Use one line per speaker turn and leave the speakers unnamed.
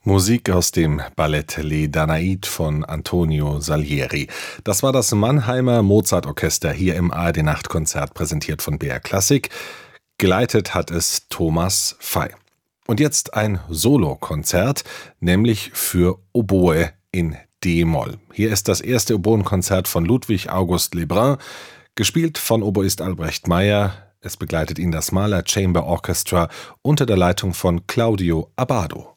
Musik aus dem Ballett Les Danaïdes von Antonio Salieri. Das war das Mannheimer Mozart-Orchester hier im ARD-Nachtkonzert, präsentiert von BR Klassik. Geleitet hat es Thomas Fey. Und jetzt ein Solokonzert, nämlich für Oboe in D-Moll. Hier ist das erste Oboenkonzert von Ludwig August Lebrun, gespielt von Oboist Albrecht Meyer. Es begleitet ihn das Mahler Chamber Orchestra unter der Leitung von Claudio Abbado.